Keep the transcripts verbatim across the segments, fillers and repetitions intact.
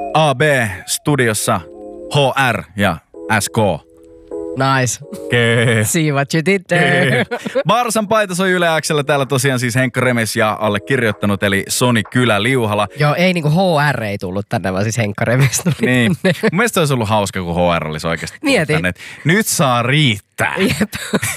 A B-studiossa H R ja S K. Nice. Kee. See what you did there. Barsan paita soi Yle X:llä. Täällä tosiaan siis Henkka Remes ja allekirjoittanut, eli Soni Kylä-Liuhala. Joo, ei niinku H R ei tullut tänne, vaan siis Henkka Remes tuli Niin. tänne. Mun mielestä olisi ollut hauska, kun H R olisi oikeasti Mieti. tänne. Nyt saa riittää. Jep.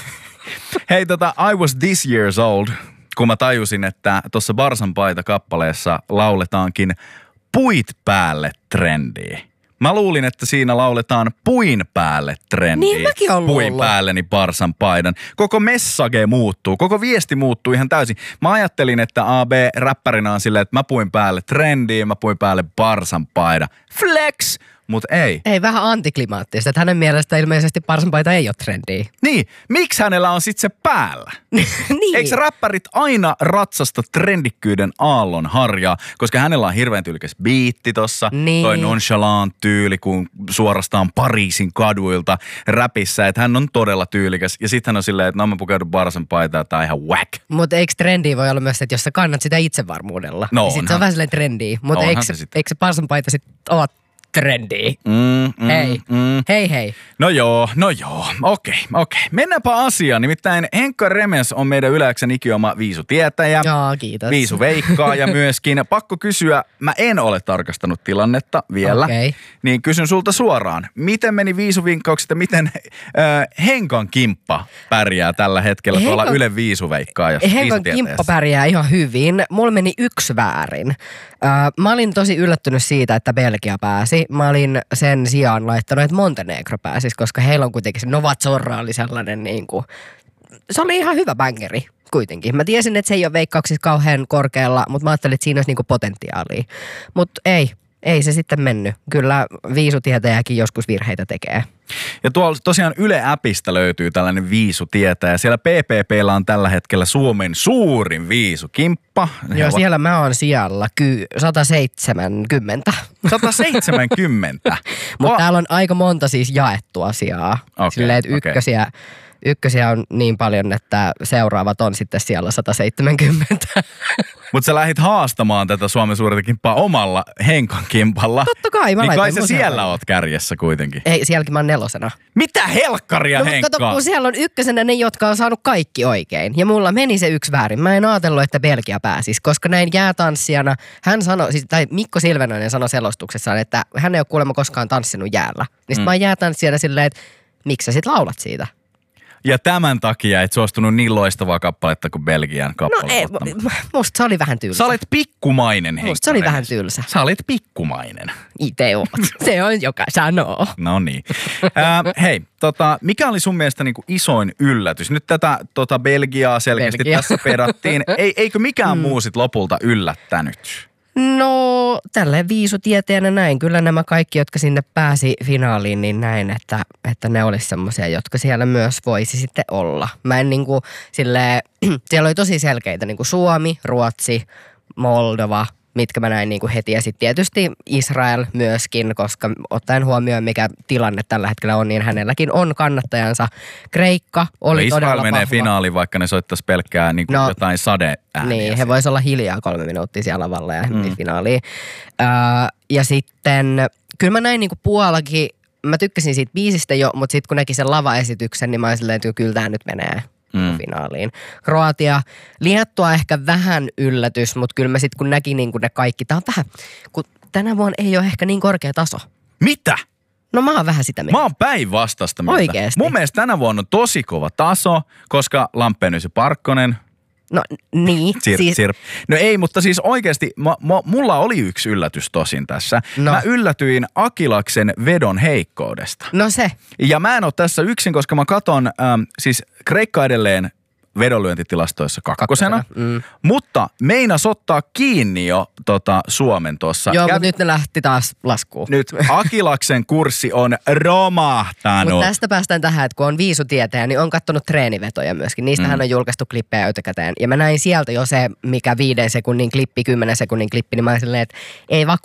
Hei, tota, I was this years old, kun mä tajusin, että tuossa Barsan paita-kappaleessa lauletaankin puit päälle trendiä. Mä luulin, että siinä lauletaan puin päälle trendiä. Niin mäkin oon Puin luullut. päälleni Barsan paidan. Koko message muuttuu, koko viesti muuttuu ihan täysin. Mä ajattelin, että A B-räppärinä on silleen, että mä puin päälle trendiä, mä puin päälle Barsan paidan. Flex! Mut ei. Ei, vähän antiklimaattista, että hänen mielestä ilmeisesti parsanpaita ei ole trendiä. Niin, miksi hänellä on sit se päällä? Niin. Eikö räppärit aina ratsasta trendikkyyden aallon harjaa? Koska hänellä on hirveän tyylikäs biitti tossa. Niin. Toi nonchalant tyyli, kun suorastaan Pariisin kaduilta räpissä. Että hän on todella tyylikäs. Ja sitten hän on silleen, että no mä pukeudun Barsan paitaa, tää on ihan whack. Mutta eikö trendiä voi olla myös, että jos sä kannat sitä itsevarmuudella, No niin sit se onhan. on vähän silleen trendiä. Mutta Onhan eikö, se se sit. eikö se parsanpaita sit ole trendiä? Mm, mm, Hei, mm. hei hei. No joo, no joo. Okei, okei. Mennäänpä asiaan. Nimittäin Henkka Remes on meidän Yle X:n ikioma viisutietäjä. Joo, kiitos. Viisu veikkaaja myöskin. Pakko kysyä, mä en ole tarkastanut tilannetta vielä, Okei. niin kysyn sulta suoraan. Miten meni viisuvinkkaukset ja miten äh, Henkan kimppa pärjää tällä hetkellä Henkan- tuolla Yle viisuveikkaajassa? Henkan viisutieteessä? kimppa pärjää ihan hyvin. Mulla meni yksi väärin. Öö, mä olin tosi yllättynyt siitä, että Belgia pääsi. Mä olin sen sijaan laittanut, että Montenegro pääsisi, koska heillä on kuitenkin se Nova Zorra oli sellainen niin kuin, se oli ihan hyvä bängeri kuitenkin. Mä tiesin, että se ei ole veikkauksissa kauhean korkealla, mutta mä ajattelin, että siinä olisi niin kuin potentiaalia. Mutta ei, ei se sitten mennyt. Kyllä viisutietäjäkin joskus virheitä tekee. Ja tuolla tosiaan Yle-appista löytyy tällainen viisutietäjä. Siellä P P P:llä on tällä hetkellä Suomen suurin viisukimppa. He Joo, ovat siellä mä oon sijalla ky- sata seitsemänkymmentä. sata seitsemänkymmentä. Mutta Va- täällä on aika monta siis jaettu asiaa. Okei, Silleen, että okei. ykkösiä, ykkösiä on niin paljon, että seuraavat on sitten siellä sata seitsemänkymmentä. Mutta sä lähdit haastamaan tätä Suomen suurinta kimppaa omalla Henkan kimpalla. Totta kai, mä Niin kai laitoin sä mun siellä seuraavan. oot kärjessä kuitenkin. Ei, sielläkin mä oon nelosena. Mitä helkkaria, No, mutta Henkka? kato, kun siellä on ykkösenä ne, jotka on saanut kaikki oikein. Ja mulla meni se yksi väärin. Mä en ajatellut, että Belgia pääsisi, koska näin jäätanssijana, hän sanoi, siis, tai Mikko Silvenoinen sanoi selostuksessaan, että hän ei ole kuulemma koskaan tanssinut jäällä. Niin sit Mm. mä oon jäätanssijana silleen, että miksi sä sit laulat siitä? Ja tämän takia et suostunut niin loistavaa kappaletta kuin Belgian No kappale. ei, musta se oli vähän tylsä. Sä olet pikkumainen, Henkka Musta se oli Remes. vähän tylsä. Sä olet pikkumainen. Itse oot. Se on joka sanoo. No niin. Äh, hei, tota, mikä oli sun mielestä niinku isoin yllätys? Nyt tätä tota Belgiaa selkeästi Belgia. tässä pedattiin. Ei, eikö mikään muu sit lopulta yllättänyt? No, tälle viisutieteänä näin. Kyllä nämä kaikki, jotka sinne pääsi finaaliin, niin näin, että, että ne olisi semmoisia, jotka siellä myös voisi sitten olla. Mä en niinku silleen, siellä oli tosi selkeitä niinku Suomi, Ruotsi, Moldova, mitkä mä näin niinku heti. Ja sitten tietysti Israel myöskin, koska ottaen huomioon, mikä tilanne tällä hetkellä on, niin hänelläkin on kannattajansa. Kreikka oli No Israel todella menee vahva. finaaliin, vaikka ne soittaisi pelkkää niinku No, jotain sadeääniä. Niin, he vois olla hiljaa kolme minuuttia siellä lavalla ja Mm. mm. finaaliin. Öö, ja sitten, kyllä mä näin niinku Puolakin, mä tykkäsin siitä biisistä jo, mutta sitten kun näki sen lavaesityksen, niin mä olin silleen, että kyllä tää nyt menee Mm. finaaliin. Kroatia, Liettua ehkä vähän yllätys, mutta kyllä mä sitten kun näki niinku ne kaikki, tää on vähän, kun tänä vuonna ei ole ehkä niin korkea taso. Mitä? No mä oon vähän sitä mieltä. Mä oon päinvastaista mieltä. Oikeesti? Mun mielestä tänä vuonna on tosi kova taso, koska Lampeenys ja Parkkonen, No niin, Sirp, siis, sirp. No ei, mutta siis oikeasti mä, mä, mulla oli yksi yllätys tosin tässä. No. Mä yllätyin Akilaksen vedon heikkoudesta. no se. Ja mä en ole tässä yksin, koska mä katon, ähm, siis Kreikka edelleen vedonlyöntitilastoissa kakkosena, Kakkosena, mm. mutta meinas ottaa kiinni jo tota, Suomen tuossa. Joo, Kävi- mutta nyt ne lähti taas laskuun. nyt Akilaksen kurssi on romahtanut. Mutta tästä päästään tähän, että kun on viisutietäjä, niin on katsonut treenivetoja myöskin. Niistähän Mm. on julkaistu klippejä etukäteen. Ja mä näin sieltä jo se, mikä viiden sekunnin klippi, kymmenen sekunnin klippi, niin mä olin silleen, että ei vakuuta.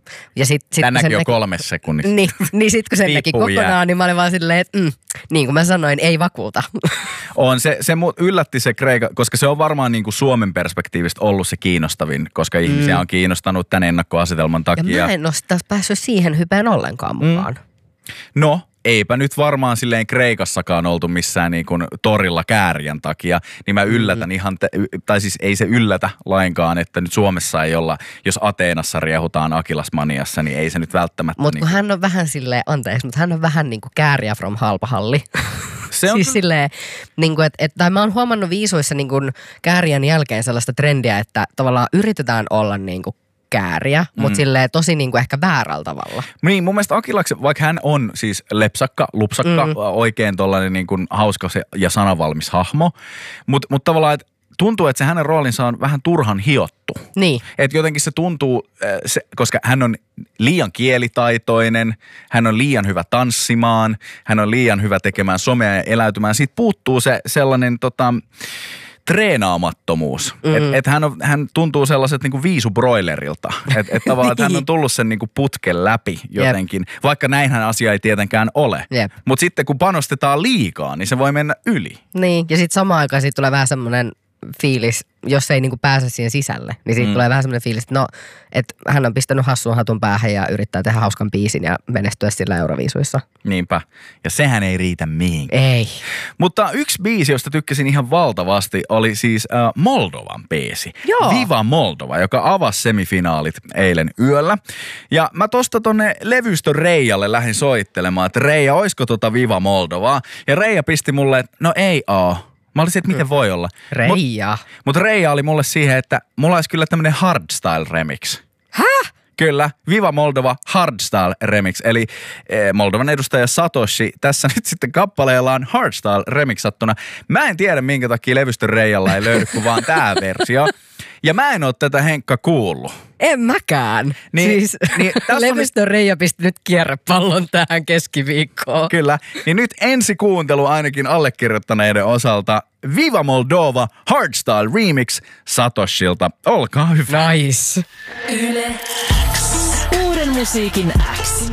Ja sit, sit, Tän näki jo näki, kolmessa sekunnissa. Niin, niin sit kun sen näki Tippuu kokonaan, jää. niin mä olin vaan silleen, että mm, niin kuin mä sanoin, ei vakuuta. On, se, se mut yllätti se Kreika, koska se on varmaan niin kuin Suomen perspektiivistä ollut se kiinnostavin, koska mm. ihmisiä on kiinnostanut tämän ennakkoasetelman takia. Ja mä en ole taas päässyt siihen hypeen ollenkaan mukaan. Mm. No, eipä nyt varmaan silleen Kreikassakaan oltu missään niin kuin torilla kääriän takia, niin mä yllätän mm. ihan, te, tai siis ei se yllätä lainkaan, että nyt Suomessa ei olla, jos Ateenassa riehutaan Akilasmaniassa, niin ei se nyt välttämättä. Mutta kun niin hän on vähän silleen, anteeksi, mutta hän on vähän niin kuin kääriä from halpahalli. Se on siis kyllä silleen, niin kuin, että, että, tai mä oon huomannut viisuissa niin kuin kääriän jälkeen sellaista trendiä, että tavallaan yritetään olla niin kuin kääriä, mm. mutta silleen tosi niin kuin ehkä väärällä tavalla. Niin, mun mielestä Akilaksen, vaikka hän on siis lepsakka, lupsakka, mm. oikein tollainen niin kuin hauska ja sanavalmis hahmo, mutta mut tavallaan, että tuntuu, että se hänen roolinsa on vähän turhan hiottu. Niin. Että jotenkin se tuntuu, se, koska hän on liian kielitaitoinen, hän on liian hyvä tanssimaan, hän on liian hyvä tekemään somea ja eläytymään. Siitä puuttuu se sellainen tota, treenaamattomuus. Mm. Että et hän, hän tuntuu sellaiset niinku viisubroilerilta. Että et tavallaan että hän on tullut sen niinku putken läpi jotenkin. Jep. Vaikka näinhän asia ei tietenkään ole. Mutta sitten kun panostetaan liikaa, niin se voi mennä yli. Niin, ja sitten samaan aikaan siitä tulee vähän semmoinen fiilis, jos ei niinku pääse siihen sisälle, niin siitä mm. tulee vähän semmoinen fiilis, että no, että hän on pistänyt hassun hatun päähän ja yrittää tehdä hauskan biisin ja menestyä sillä Euroviisuissa. Niinpä. Ja sehän ei riitä mihinkään. Ei. Mutta yksi biisi, josta tykkäsin ihan valtavasti, oli siis äh, Moldovan biisi. Joo. Viva Moldova, joka avasi semifinaalit eilen yöllä. Ja mä tosta tonne levystön Reijalle lähdin soittelemaan, että Reija, oisko tota Viva Moldovaa? Ja Reija pisti mulle, että no ei oo. Mä olisin, että miten voi olla. Reija. Mutta mut Reija oli mulle siihen, että mulla olisi kyllä tämmönen hardstyle remix. Häh? Kyllä, Viva Moldova hardstyle remix. Eli eh, Moldovan edustaja Satoshi tässä nyt sitten kappaleella on hardstyle remixattuna. Mä en tiedä, minkä takia levystön Reijalla ei löydy kuin vaan tää versio. Ja mä en oo tätä Henkka kuullut. En mäkään. Niin, siis niin, levystön oli... Reija pisti nyt kierrepallon tähän keskiviikkoon. Kyllä. Niin nyt ensi kuuntelu ainakin allekirjoittaneiden osalta. Viva Moldova hardstyle remix Satoshilta. Olkaa hyvä. Nice. Yle X. Uuden musiikin X.